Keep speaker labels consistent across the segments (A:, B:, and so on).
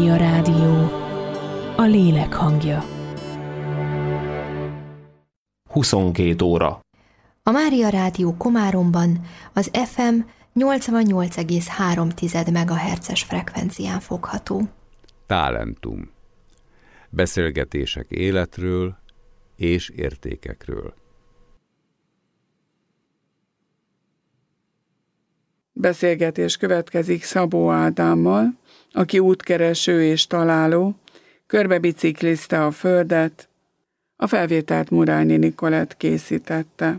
A: Mária Rádió, a lélek hangja.
B: 22 óra.
C: A Mária Rádió Komáromban az FM 88,3 MHz-es frekvencián fogható.
D: Talentum. Beszélgetések életről és értékekről.
E: Beszélgetés következik Szabó Ádámmal, aki útkereső és találó, körbebiciklizte a földet, a felvételt Murányi Nikolett készítette.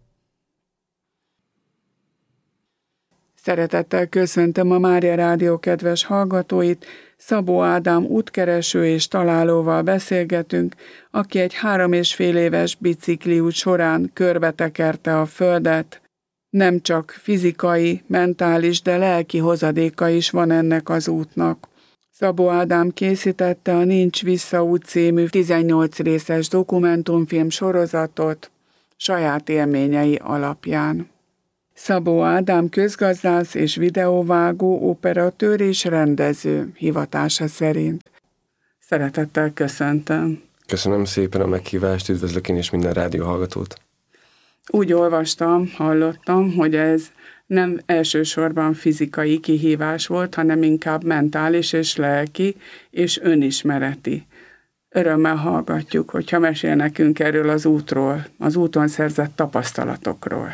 E: Szeretettel köszöntöm a Mária Rádió kedves hallgatóit, Szabó Ádám útkereső és találóval beszélgetünk, aki egy 3,5 éves bicikliút során körbetekerte a földet. Nem csak fizikai, mentális, de lelki hozadéka is van ennek az útnak. Szabó Ádám készítette a Nincs Vissza út című 18 részes dokumentumfilm sorozatot saját élményei alapján. Szabó Ádám közgazdász és videóvágó, operatőr és rendező hivatása szerint. Szeretettel köszöntöm.
F: Köszönöm szépen a meghívást, üdvözlök én és minden rádióhallgatót.
E: Úgy olvastam, hallottam, hogy ez nem elsősorban fizikai kihívás volt, hanem inkább mentális és lelki és önismereti. Örömmel hallgatjuk, hogyha mesél nekünk erről az útról, az úton szerzett tapasztalatokról.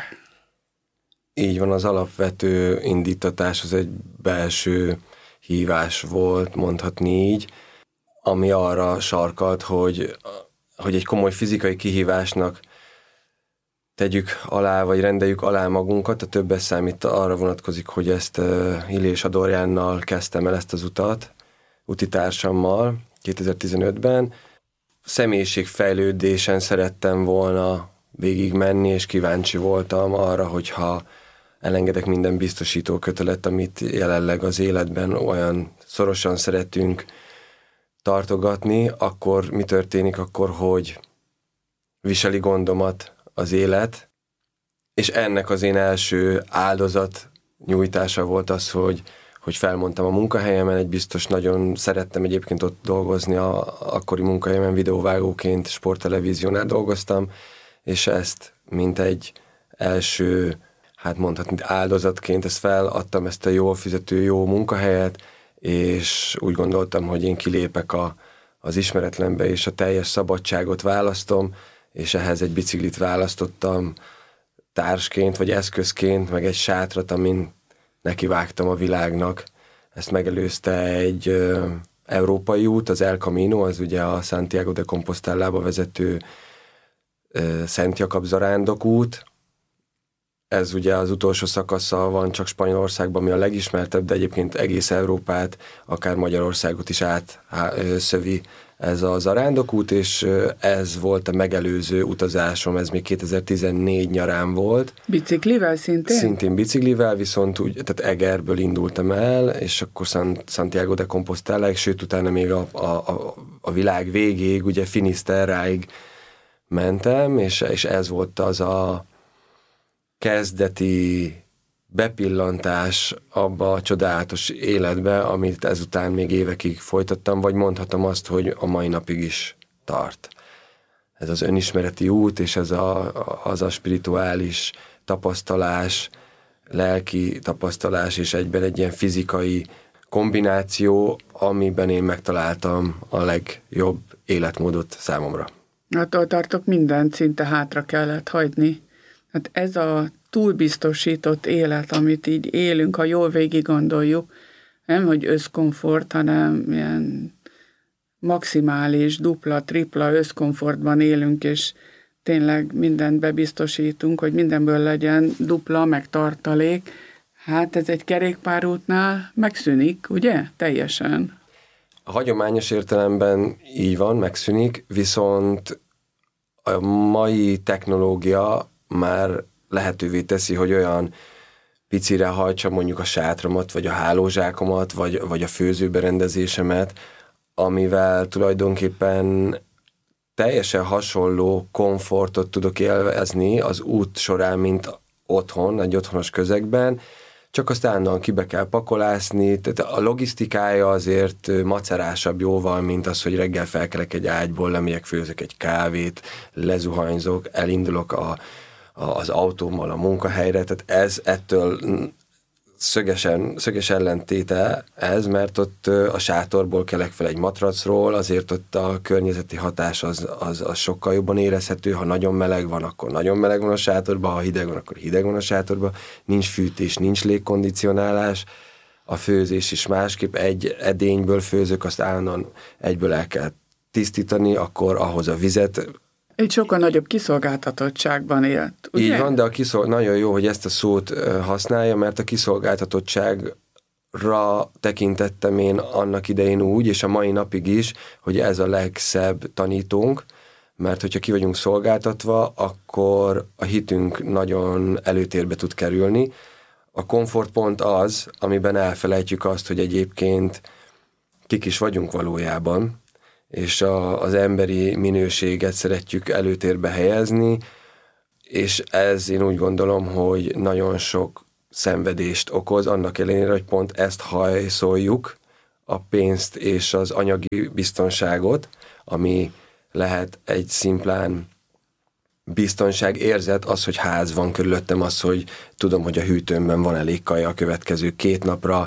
F: Így van, az alapvető indítatás az egy belső hívás volt, mondhatni így, ami arra sarkalt, hogy egy komoly fizikai kihívásnak tegyük alá, vagy rendeljük alá magunkat. A többes szám itt arra vonatkozik, hogy ezt Illés Adorjánnal kezdtem el ezt az utat, utitársammal 2015-ben. Személyiségfejlődésen szerettem volna végigmenni, és kíváncsi voltam arra, hogyha elengedek minden biztosító kötelet, amit jelenleg az életben olyan szorosan szeretünk tartogatni, akkor mi történik akkor, hogy viseli gondomat az élet, és ennek az én első áldozat nyújtása volt az, hogy felmondtam a munkahelyemen, egy biztos nagyon szerettem egyébként ott dolgozni, akkori munkahelyemen videóvágóként, sporttelevíziónál dolgoztam, és ezt mint egy első, hát mondhatni áldozatként ezt feladtam, ezt a jól fizető, jó munkahelyet, és úgy gondoltam, hogy én kilépek az ismeretlenbe, és a teljes szabadságot választom, és ehhez egy biciklit választottam társként, vagy eszközként, meg egy sátrat, amin nekivágtam a világnak. Ezt megelőzte egy európai út, az El Camino, az ugye a Santiago de Compostelába vezető Szent Jakab zarándok út. Ez ugye az utolsó szakasza van csak Spanyolországban, ami a legismertebb, de egyébként egész Európát, akár Magyarországot is átszövi ez a zarándokút, és ez volt a megelőző utazásom, ez még 2014 nyarán volt. Biciklivel szintén? Szintén biciklivel, viszont úgy, tehát Egerből indultam el, és akkor Santiago de Composteláig, sőt utána még a világ végéig, ugye Finisterráig mentem, és ez volt az a kezdeti bepillantás abba a csodálatos életbe, amit ezután még évekig folytattam, vagy mondhatom azt, hogy a mai napig is tart. Ez az önismereti út, és ez az a spirituális tapasztalás, lelki tapasztalás, és egyben egy ilyen fizikai kombináció, amiben én megtaláltam a legjobb életmódot számomra.
E: Attól tartok, mindent szinte hátra kellett hagyni. Hát ez a túlbiztosított élet, amit így élünk, ha jól végig gondoljuk, nem hogy összkomfort, hanem ilyen maximális, dupla, tripla összkomfortban élünk, és tényleg mindent bebiztosítunk, hogy mindenből legyen dupla, meg tartalék. Hát ez egy kerékpárútnál megszűnik, ugye? Teljesen.
F: A hagyományos értelemben így van, megszűnik, viszont a mai technológia már lehetővé teszi, hogy olyan picire hajtsam mondjuk a sátramat, vagy a hálózsákomat, vagy a főzőberendezésemet, amivel tulajdonképpen teljesen hasonló komfortot tudok élvezni az út során, mint otthon, egy otthonos közegben, csak azt állandóan kibe kell pakolászni, tehát a logisztikája azért macerásabb jóval, mint az, hogy reggel felkelek egy ágyból, lemegyek, főzök egy kávét, lezuhanyzok, elindulok az autómmal a munkahelyre, tehát ez ettől szöges ellentéte ez, mert ott a sátorból kelek fel egy matracról, azért ott a környezeti hatás az sokkal jobban érezhető, ha nagyon meleg van, akkor nagyon meleg van a sátorban, ha hideg van, akkor hideg van a sátorban, nincs fűtés, nincs légkondicionálás, a főzés is másképp, egy edényből főzök, azt állandóan egyből el kell tisztítani, akkor ahhoz a vizet.
E: Egy sokkal nagyobb kiszolgáltatottságban élt, ugye?
F: Így van, de nagyon jó, hogy ezt a szót használja, mert a kiszolgáltatottságra tekintettem én annak idején úgy, és a mai napig is, hogy ez a legszebb tanítónk, mert hogyha ki vagyunk szolgáltatva, akkor a hitünk nagyon előtérbe tud kerülni. A komfortpont az, amiben elfelejtjük azt, hogy egyébként kik is vagyunk valójában, és az emberi minőséget szeretjük előtérbe helyezni, és ez én úgy gondolom, hogy nagyon sok szenvedést okoz, annak ellenére, hogy pont ezt hajszoljuk, a pénzt és az anyagi biztonságot, ami lehet egy szimplán biztonságérzet, az, hogy ház van körülöttem, az, hogy tudom, hogy a hűtőmben van elég kaja a következő 2 napra,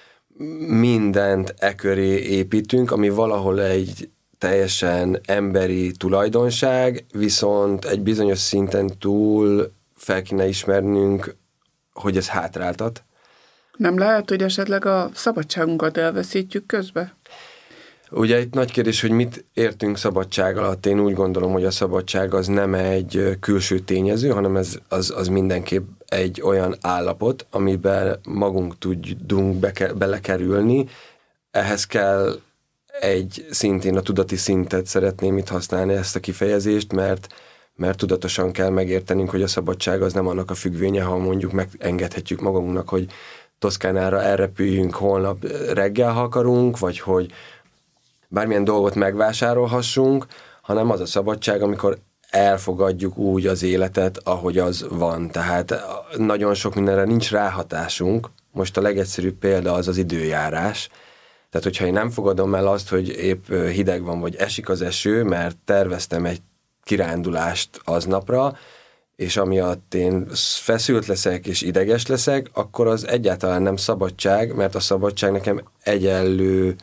F: mindent köré építünk, ami valahol egy teljesen emberi tulajdonság, viszont egy bizonyos szinten túl fel kéne ismernünk, hogy ez hátráltat.
E: Nem lehet, hogy esetleg a szabadságunkat elveszítjük közbe?
F: Ugye itt nagy kérdés, hogy mit értünk szabadság alatt. Én úgy gondolom, hogy a szabadság az nem egy külső tényező, hanem az mindenképp egy olyan állapot, amiben magunk tudunk belekerülni. Ehhez kell szintén a tudati szintet szeretném itt használni ezt a kifejezést, mert tudatosan kell megértenünk, hogy a szabadság az nem annak a függvénye, ha mondjuk megengedhetjük magunknak, hogy Toszkánára elrepüljünk holnap reggel, ha akarunk, vagy hogy bármilyen dolgot megvásárolhassunk, hanem az a szabadság, amikor elfogadjuk úgy az életet, ahogy az van. Tehát nagyon sok mindenre nincs ráhatásunk. Most a legegyszerűbb példa az időjárás. Tehát, hogyha én nem fogadom el azt, hogy épp hideg van, vagy esik az eső, mert terveztem egy kirándulást aznapra, és amiatt én feszült leszek és ideges leszek, akkor az egyáltalán nem szabadság, mert a szabadság nekem egyenlő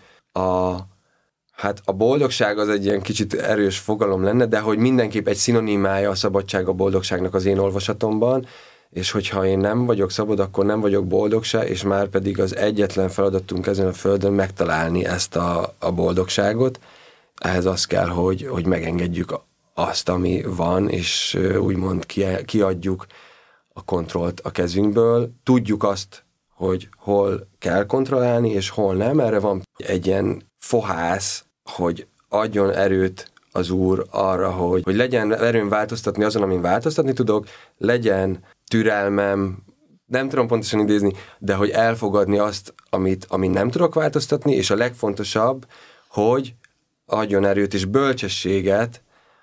F: a boldogság az egy ilyen kicsit erős fogalom lenne, de hogy mindenképp egy szinonimája a szabadság a boldogságnak az én olvasatomban, és hogyha én nem vagyok szabad, akkor nem vagyok boldog se, és már pedig az egyetlen feladatunk ezen a földön megtalálni ezt a boldogságot. Ehhez az kell, hogy megengedjük azt, ami van, és úgymond kiadjuk a kontrollt a kezünkből. Tudjuk azt, hogy hol kell kontrollálni, és hol nem. Erre van egy ilyen fohász, hogy adjon erőt az Úr arra, hogy legyen erőm változtatni azon, amin változtatni tudok, legyen türelmem, nem tudom pontosan idézni, de hogy elfogadni azt, amit nem tudok változtatni, és a legfontosabb, hogy adjon erőt és bölcsességet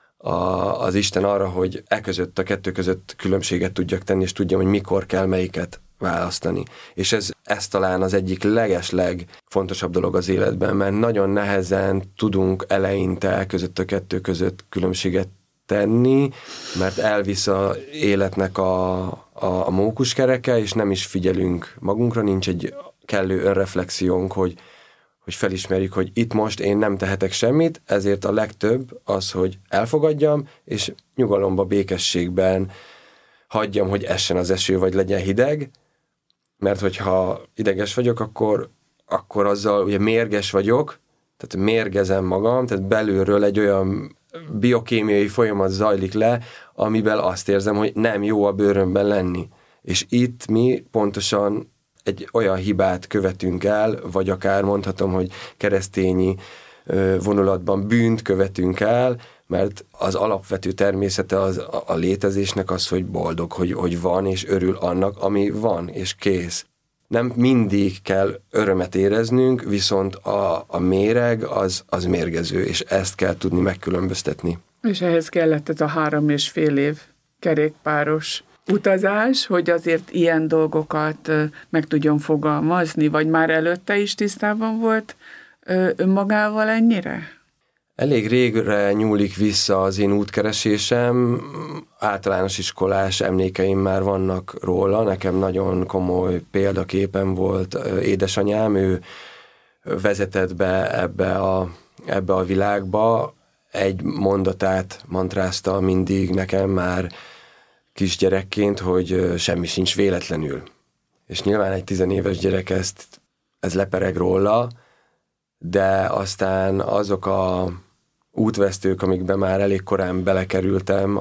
F: az Isten arra, hogy a kettő között különbséget tudjak tenni, és tudjam, hogy mikor kell melyiket választani. És ez talán az egyik legfontosabb dolog az életben, mert nagyon nehezen tudunk eleinte a kettő között különbséget tenni, mert elvisz az életnek a mókuskereke, és nem is figyelünk magunkra, nincs egy kellő önreflexiónk, hogy felismerjük, hogy itt most én nem tehetek semmit, ezért a legtöbb az, hogy elfogadjam, és nyugalomba, békességben hagyjam, hogy essen az eső, vagy legyen hideg, mert hogyha ideges vagyok, akkor azzal ugye mérges vagyok, tehát mérgezem magam, tehát belülről egy olyan biokémiai folyamat zajlik le, amiben azt érzem, hogy nem jó a bőrömben lenni. És itt mi pontosan egy olyan hibát követünk el, vagy akár mondhatom, hogy keresztényi vonulatban bűnt követünk el, mert az alapvető természete a létezésnek az, hogy boldog, hogy van, és örül annak, ami van, és kész. Nem mindig kell örömet éreznünk, viszont a méreg az mérgező, és ezt kell tudni megkülönböztetni.
E: És ehhez kellett ez a 3,5 év kerékpáros utazás, hogy azért ilyen dolgokat meg tudjon fogalmazni, vagy már előtte is tisztában volt önmagával ennyire?
F: Elég régre nyúlik vissza az én útkeresésem, általános iskolás emlékeim már vannak róla, nekem nagyon komoly példaképem volt édesanyám, ő vezetett be ebbe a világba, egy mondatát mantrázta mindig nekem már kisgyerekként, hogy semmi sincs véletlenül. És nyilván egy 10 éves gyerek ez lepereg róla, de aztán azok a útvesztők, amikben már elég korán belekerültem,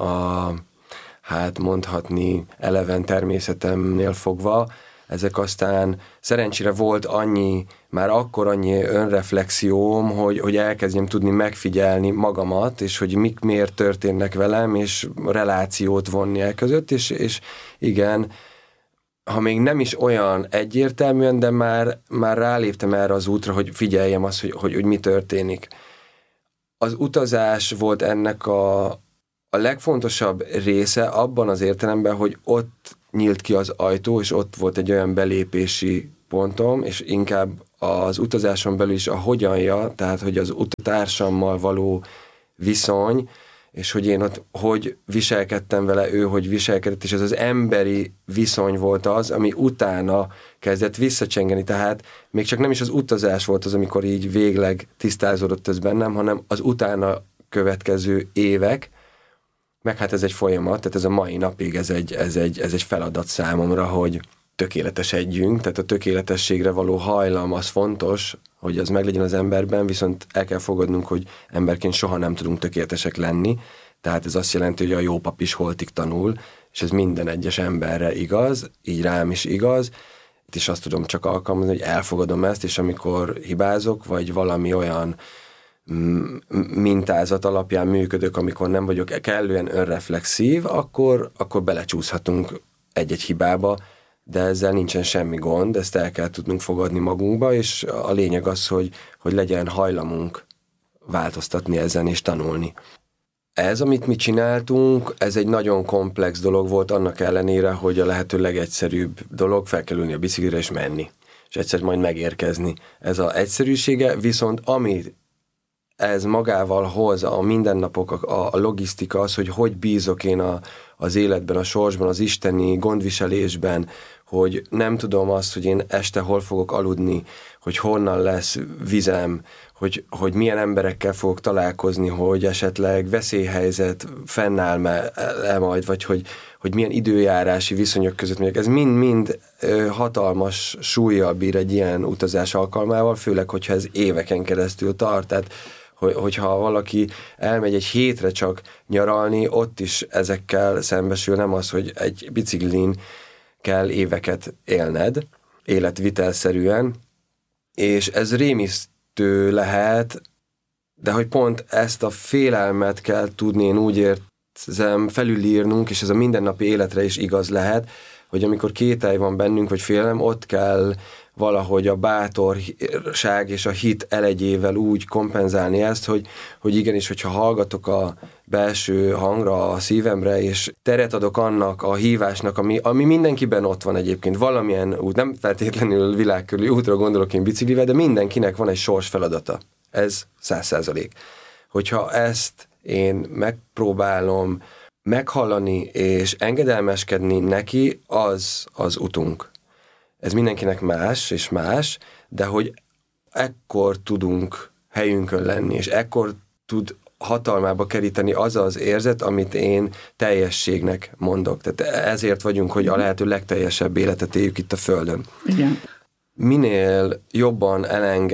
F: hát mondhatni eleven természetemnél fogva, ezek aztán szerencsére volt már akkor annyi önreflexióm, hogy elkezdjem tudni megfigyelni magamat, és hogy miért történnek velem, és relációt vonni el között, és igen, ha még nem is olyan egyértelműen, de már ráléptem erre az útra, hogy figyeljem azt, hogy mi történik. Az utazás volt ennek a legfontosabb része abban az értelemben, hogy ott nyílt ki az ajtó, és ott volt egy olyan belépési pontom, és inkább az utazáson belül is a hogyanja, tehát hogy az utatársammal való viszony, és hogy én ott hogy viselkedtem vele, ő hogy viselkedett, és ez az emberi viszony volt az, ami utána kezdett visszacsengeni, tehát még csak nem is az utazás volt az, amikor így végleg tisztázódott ez bennem, hanem az utána következő évek, meg hát ez egy folyamat, tehát ez a mai napig ez egy feladat számomra, hogy tökéletesedjünk, tehát a tökéletességre való hajlam az fontos, hogy az meglegyen az emberben, viszont el kell fogadnunk, hogy emberként soha nem tudunk tökéletesek lenni, tehát ez azt jelenti, hogy a jó pap is holtig tanul, és ez minden egyes emberre igaz, így rám is igaz, és azt tudom csak alkalmazni, hogy elfogadom ezt, és amikor hibázok, vagy valami olyan mintázat alapján működök, amikor nem vagyok kellően önreflexív, akkor belecsúszhatunk egy-egy hibába, de ezzel nincsen semmi gond, ezt el kell tudnunk fogadni magunkba, és a lényeg az, hogy legyen hajlamunk változtatni ezen és tanulni. Ez, amit mi csináltunk, ez egy nagyon komplex dolog volt, annak ellenére, hogy a lehető legegyszerűbb dolog, fel kell ülni a biciklire és menni, és egyszer majd megérkezni. Ez az egyszerűsége, viszont ami ez magával hoz, a mindennapok, a logisztika, az, hogy bízok én az életben, a sorsban, az isteni gondviselésben, hogy nem tudom azt, hogy én este hol fogok aludni, hogy honnan lesz vizem, hogy milyen emberekkel fogok találkozni, hogy esetleg veszélyhelyzet fennáll-e majd, vagy hogy milyen időjárási viszonyok között megyek. Ez mind hatalmas súllyal bír egy ilyen utazás alkalmával, főleg, hogyha ez éveken keresztül tart. Tehát, hogyha valaki elmegy egy hétre csak nyaralni, ott is ezekkel szembesül, nem az, hogy egy biciklin kell éveket élned, életvitelszerűen, és ez rémisztő lehet, de hogy pont ezt a félelmet kell tudni, én úgy érzem, felülírnunk, és ez a mindennapi életre is igaz lehet, hogy amikor kételj van bennünk, vagy félelem, ott kell valahogy a bátorság és a hit elegyével úgy kompenzálni ezt, hogy igenis, hogyha hallgatok a belső hangra, a szívemre, és teret adok annak a hívásnak, ami mindenkiben ott van egyébként, valamilyen út, nem feltétlenül világkörüli útra gondolok én biciklivel, de mindenkinek van egy sors feladata. Ez 100%. Hogyha ezt én megpróbálom meghallani és engedelmeskedni neki, az utunk. Ez mindenkinek más és más, de hogy ekkor tudunk helyünkön lenni, és ekkor tud hatalmába keríteni az érzet, amit én teljességnek mondok. Tehát ezért vagyunk, hogy a lehető legteljesebb életet éljük itt a Földön.
E: Igen.
F: Minél jobban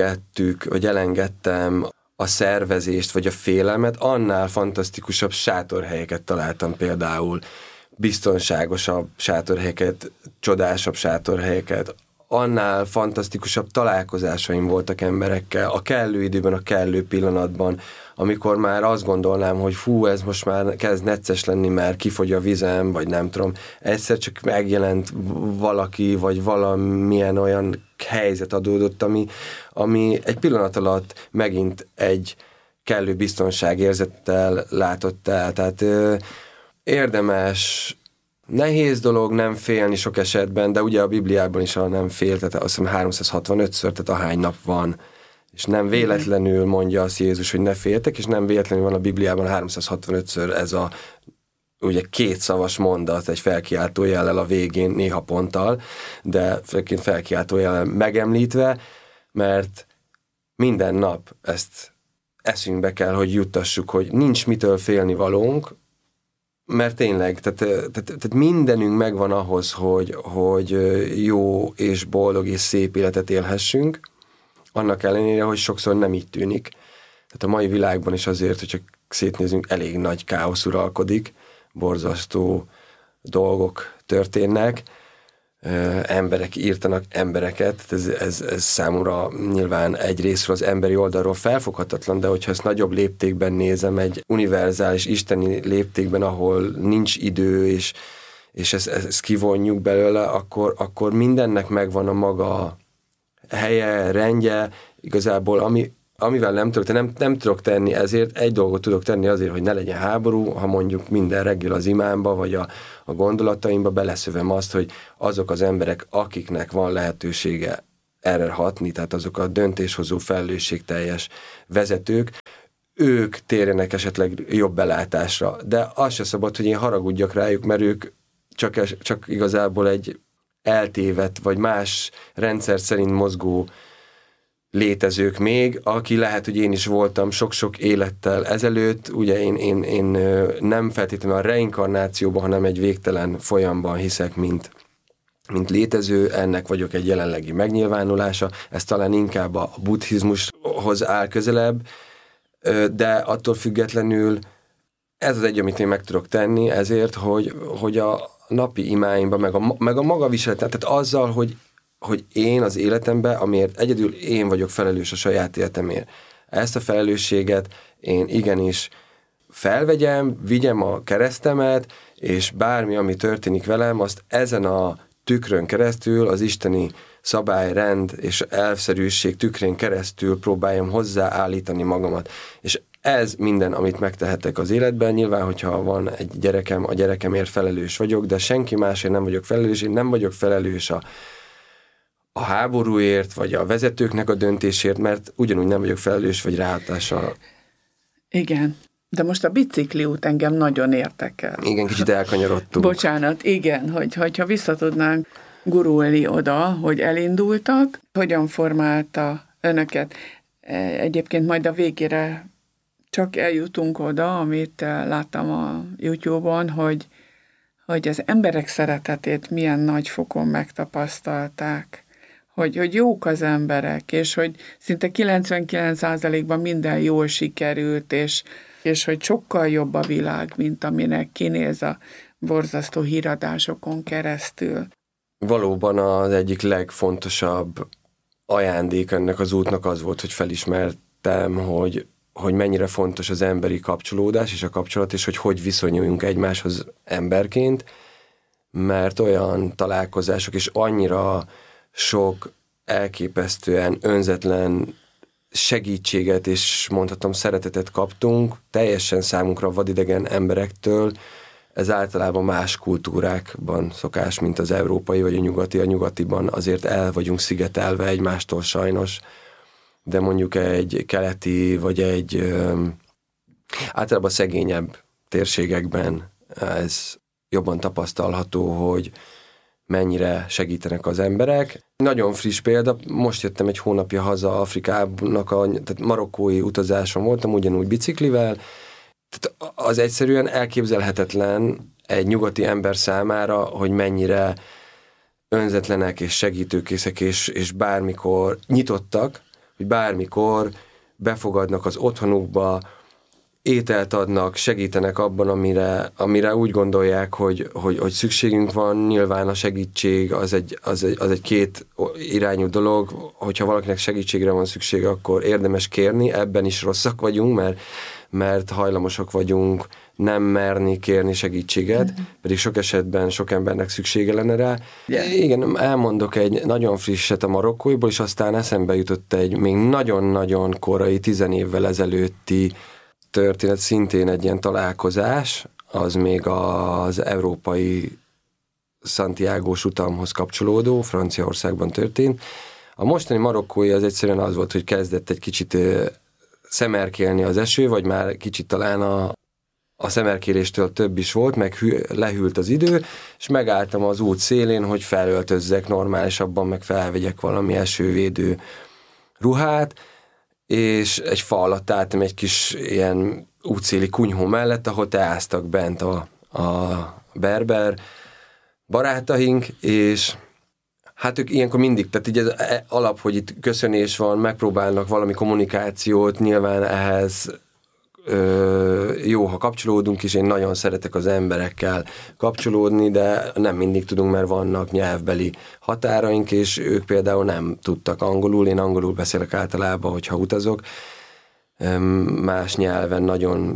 F: elengedtem a szervezést, vagy a félelmet, annál fantasztikusabb sátorhelyeket találtam például. Biztonságosabb sátorhelyeket, csodásabb sátorhelyeket, annál fantasztikusabb találkozásaim voltak emberekkel, a kellő időben, a kellő pillanatban, amikor már azt gondolnám, hogy ez most már kezd necces lenni, mert kifogy a vizem, vagy nem tudom, egyszer csak megjelent valaki, vagy valamilyen olyan helyzet adódott, ami egy pillanat alatt megint egy kellő biztonságérzettel látott el. Tehát érdemes nehéz dolog nem félni sok esetben, de ugye a Bibliában is a nem fél, tehát azt hiszem 365-ször, tehát ahány nap van, és nem véletlenül mondja azt Jézus, hogy ne féltek, és nem véletlenül van a Bibliában 365-ször ez a ugye kétszavas mondat, egy felkiáltó jellel a végén, néha ponttal, de főként felkiáltó jellel megemlítve, mert minden nap ezt eszünkbe kell, hogy juttassuk, hogy nincs mitől félni valónk, mert tényleg, tehát mindenünk megvan ahhoz, hogy jó és boldog és szép életet élhessünk, annak ellenére, hogy sokszor nem így tűnik. Tehát a mai világban is azért, hogyha szétnézünk, elég nagy káosz uralkodik, borzasztó dolgok történnek, emberek írtanak embereket, ez számomra nyilván egy részről az emberi oldalról felfoghatatlan, de hogyha ezt nagyobb léptékben nézem, egy univerzális isteni léptékben, ahol nincs idő, és ezt kivonjuk belőle, akkor mindennek megvan a maga helye, rendje, igazából amivel nem tudok tenni, ezért egy dolgot tudok tenni azért, hogy ne legyen háború, ha mondjuk minden reggel az imámba, vagy a gondolataimba beleszövöm azt, hogy azok az emberek, akiknek van lehetősége erre hatni, tehát azok a döntéshozó felelősségteljes vezetők, ők térjenek esetleg jobb belátásra. De az se szabad, hogy én haragudjak rájuk, mert ők csak igazából egy eltévedt, vagy más rendszer szerint mozgó létezők még, aki lehet, hogy én is voltam sok-sok élettel ezelőtt, ugye én nem feltétlenül a reinkarnációban, hanem egy végtelen folyamban hiszek, mint létező, ennek vagyok egy jelenlegi megnyilvánulása, ez talán inkább a buddhizmushoz áll közelebb, de attól függetlenül ez az egy, amit én meg tudok tenni, ezért, hogy a napi imáimban, meg a maga viseletem, tehát azzal, hogy én az életemben, amiért egyedül én vagyok felelős a saját életemért. Ezt a felelősséget én igenis felvegyem, vigyem a keresztemet, és bármi, ami történik velem, azt ezen a tükrön keresztül, az isteni szabályrend és elvszerűség tükrén keresztül próbáljam hozzáállítani magamat. És ez minden, amit megtehetek az életben. Nyilván, hogyha van egy gyerekem, a gyerekemért felelős vagyok, de senki másért nem vagyok felelős. Én nem vagyok felelős a háborúért, vagy a vezetőknek a döntésért, mert ugyanúgy nem vagyok felelős, vagy ráhatással.
E: Igen, de most a bicikliút engem nagyon érdekel.
F: Igen, kicsit elkanyarodtunk.
E: Bocsánat, igen, hogyha vissza tudnánk gurulni oda, hogy elindultak, hogyan formálta önöket. Egyébként majd a végére csak eljutunk oda, amit láttam a YouTube-on, hogy az emberek szeretetét milyen nagy fokon megtapasztalták, hogy jók az emberek, és hogy szinte 99%-ban minden jól sikerült, és hogy sokkal jobb a világ, mint aminek kinéz a borzasztó híradásokon keresztül.
F: Valóban az egyik legfontosabb ajándék ennek az útnak az volt, hogy felismertem, hogy mennyire fontos az emberi kapcsolódás és a kapcsolat, és hogy viszonyuljunk egymáshoz emberként, mert olyan találkozások és annyira sok elképesztően önzetlen segítséget és mondhatom szeretetet kaptunk, teljesen számunkra vadidegen emberektől. Ez általában más kultúrákban szokás, mint az európai vagy a nyugati. A nyugatiban azért el vagyunk szigetelve egymástól sajnos, de mondjuk egy keleti vagy egy általában szegényebb térségekben ez jobban tapasztalható, hogy mennyire segítenek az emberek. Nagyon friss példa, most jöttem egy hónapja haza Afrikának, tehát marokkói utazáson voltam, ugyanúgy biciklivel. Tehát az egyszerűen elképzelhetetlen egy nyugati ember számára, hogy mennyire önzetlenek és segítőkészek, és bármikor nyitottak, hogy bármikor befogadnak az otthonukba, ételt adnak, segítenek abban, amire úgy gondolják, hogy szükségünk van. Nyilván a segítség az egy két irányú dolog, hogyha valakinek segítségre van szüksége, akkor érdemes kérni, ebben is rosszak vagyunk, mert hajlamosak vagyunk nem merni kérni segítséget, pedig sok esetben sok embernek szüksége lenne rá. Igen, elmondok egy nagyon frisset a marokkóiból, és aztán eszembe jutott egy még nagyon-nagyon korai, 10 évvel ezelőtti történet, szintén egy ilyen találkozás, az még az európai Santiagós utamhoz kapcsolódó, Franciaországban történt. A mostani marokkói az egyszerűen az volt, hogy kezdett egy kicsit szemerkélni az eső, vagy már kicsit talán a szemerkéléstől több is volt, meg lehűlt az idő, és megálltam az út szélén, hogy felöltözzek normálisabban, meg felvegyek valami esővédő ruhát, és egy fa alatt álltam egy kis ilyen útszéli kunyhó mellett, ahol teáztak bent a berber barátaink, és hát ők ilyenkor mindig, tehát így ez alap, hogy itt köszönés van, megpróbálnak valami kommunikációt, nyilván ehhez jó, ha kapcsolódunk is, én nagyon szeretek az emberekkel kapcsolódni, de nem mindig tudunk, mert vannak nyelvbeli határaink, és ők például nem tudtak angolul, én angolul beszélek általában, hogyha utazok, más nyelven nagyon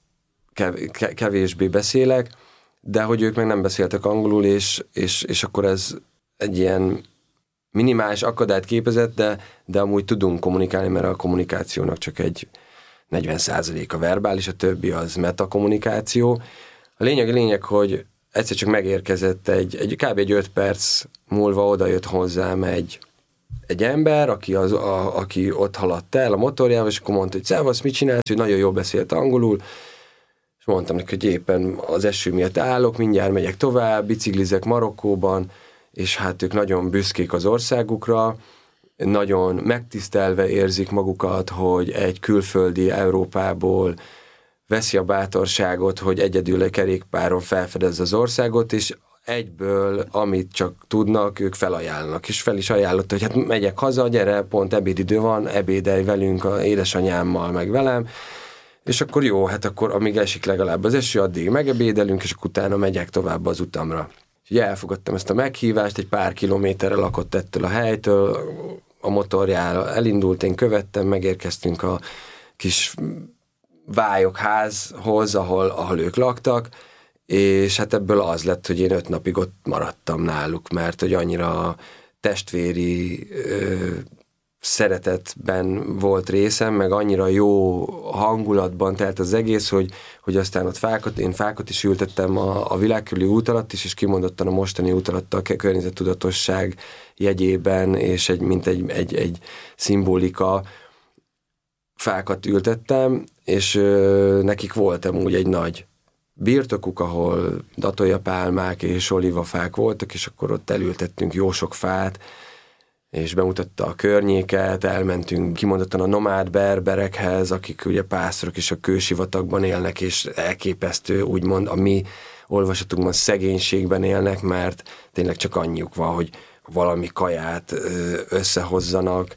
F: kevésbé beszélek, de hogy ők meg nem beszéltek angolul, és akkor ez egy ilyen minimális akadályt képezett, de amúgy tudunk kommunikálni, mert a kommunikációnak csak egy 40% a verbális, a többi az metakommunikáció. A lényeg, hogy egyszer csak megérkezett kb. egy 5 perc múlva odajött hozzám egy ember, aki ott haladt el a motorjával, és akkor mondta, hogy szevasz, mit csinálsz, hogy nagyon jól beszélt angolul, és mondtam neki, hogy éppen az eső miatt állok, mindjárt megyek tovább, biciklizek Marokkóban, és hát ők nagyon büszkék az országukra, nagyon megtisztelve érzik magukat, hogy egy külföldi Európából veszi a bátorságot, hogy egyedül egy kerékpáron felfedezze az országot, és egyből, amit csak tudnak, ők felajánlnak. És fel is ajánlott, hogy hát megyek haza, gyere, pont ebédidő van, ebédelj velünk, az édesanyámmal, meg velem, és akkor jó, hát akkor amíg esik legalább az eső, addig megebédelünk, és akkor utána megyek tovább az utamra. És elfogadtam ezt a meghívást, egy pár kilométerre lakott ettől a helytől, a motorjára elindult, én követtem, megérkeztünk a kis vályokházhoz, ahol ők laktak, és hát ebből az lett, hogy én 5 napig ott maradtam náluk, mert hogy annyira testvéri szeretetben volt részem, meg annyira jó hangulatban telt az egész, hogy aztán ott én fákat is ültettem a világkörüli út alatt is, és kimondottan a mostani út alatt a környezettudatosság jegyében, és mint egy szimbolika fákat ültettem, és nekik voltam úgy egy nagy birtokuk, ahol datoljapálmák és olívafák voltak, és akkor ott elültettünk jó sok fát, és bemutatta a környéket, elmentünk kimondottan a nomád berberekhez, akik ugye pásztorok is a kősivatagban élnek, és elképesztő, úgymond a mi olvasatunkban szegénységben élnek, mert tényleg csak annyiuk van, hogy valami kaját összehozzanak,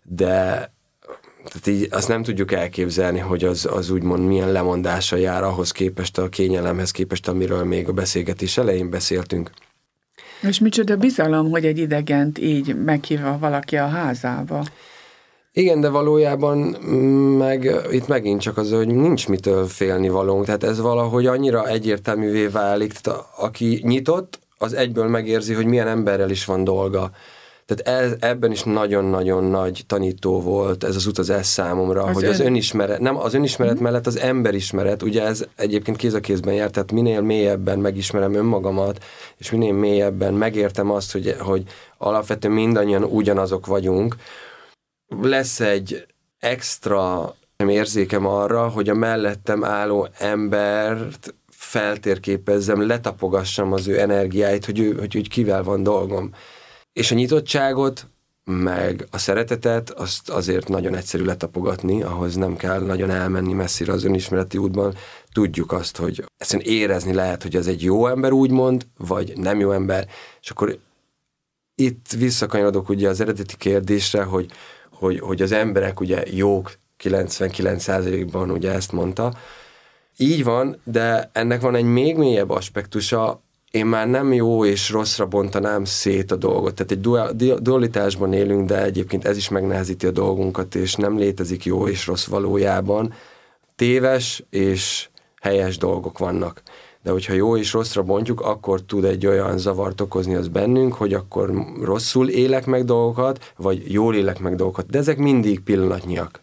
F: de tehát így azt nem tudjuk elképzelni, hogy az úgymond milyen lemondása jár ahhoz képest, a kényelemhez képest, amiről még a beszélgetés elején beszéltünk.
E: És micsoda bizalom, hogy egy idegent így meghívva valaki a házába.
F: Igen, de valójában meg itt megint csak az, hogy nincs mitől félni valónk. Tehát ez valahogy annyira egyértelművé válik. Tehát aki nyitott, az egyből megérzi, hogy milyen emberrel is van dolga. Tehát ebben is nagyon-nagyon nagy tanító volt ez az utazás számomra, hogy az önismeret, nem az önismeret mellett az emberismeret, ugye ez egyébként kéz a kézben jár, tehát minél mélyebben megismerem önmagamat, és minél mélyebben megértem azt, hogy alapvetően mindannyian ugyanazok vagyunk, lesz egy extra érzékem arra, hogy a mellettem álló embert feltérképezzem, letapogassam az ő energiáit, hogy kivel van dolgom. És a nyitottságot, meg a szeretetet, azt azért nagyon egyszerű letapogatni, ahhoz nem kell nagyon elmenni messzire az önismereti útban. Tudjuk azt, hogy egyszerűen érezni lehet, hogy az egy jó ember úgymond, vagy nem jó ember. És akkor itt visszakanyarodok ugye az eredeti kérdésre, hogy az emberek ugye jók 99%-ban, ugye ezt mondta. Így van, de ennek van egy még mélyebb aspektusa. Én már nem jó és rosszra bontanám szét a dolgot. Tehát egy dualitásban élünk, de egyébként ez is megnehezíti a dolgunkat, és nem létezik jó és rossz valójában. Téves és helyes dolgok vannak. De hogyha jó és rosszra bontjuk, akkor tud egy olyan zavart okozni az bennünk, hogy akkor rosszul élek meg dolgokat, vagy jól élek meg dolgokat. De ezek mindig pillanatnyiak.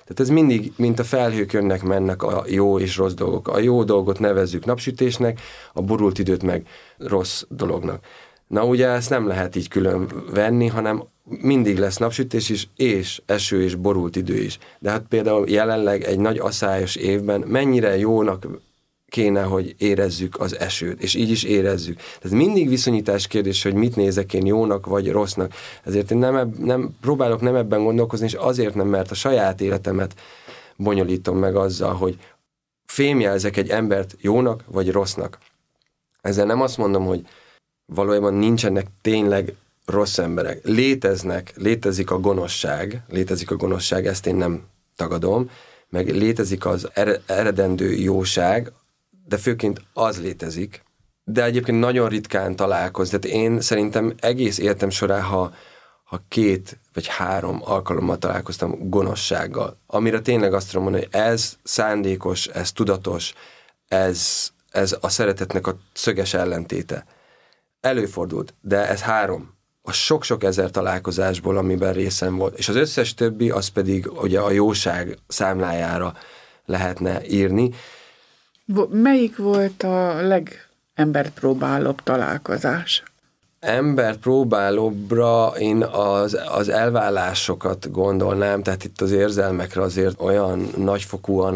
F: Tehát ez mindig, mint a felhők jönnek, mennek a jó és rossz dolgok. A jó dolgot nevezzük napsütésnek, a borult időt meg rossz dolognak. Na ugye ezt nem lehet így külön venni, hanem mindig lesz napsütés is, és eső és borult idő is. De hát például jelenleg egy nagy aszályos évben mennyire jónak kéne, hogy érezzük az esőt, és így is érezzük. Tehát mindig viszonyítás kérdés, hogy mit nézek én jónak vagy rossznak. Ezért én próbálok nem ebben gondolkozni, és azért nem, mert a saját életemet bonyolítom meg azzal, hogy fémjelzek egy embert jónak vagy rossznak. Ezzel nem azt mondom, hogy valójában nincsenek tényleg rossz emberek. Létezik a gonoszság, ezt én nem tagadom, meg létezik az eredendő jóság, de főként az létezik, de egyébként nagyon ritkán találkozik. Tehát én szerintem egész életem során, ha 2 vagy 3 alkalommal találkoztam gonoszsággal, amire tényleg azt tudom mondani, hogy ez szándékos, ez tudatos, ez a szeretetnek a szöges ellentéte. Előfordult, de ez 3. A sok-sok ezer találkozásból, amiben részem volt. És az összes többi, az pedig ugye a jóság számlájára lehetne írni.
E: Melyik volt a legemberpróbálóbb találkozás?
F: Emberpróbálóbbra én az elvállásokat gondolnám, tehát itt az érzelmekre azért olyan nagyfokúan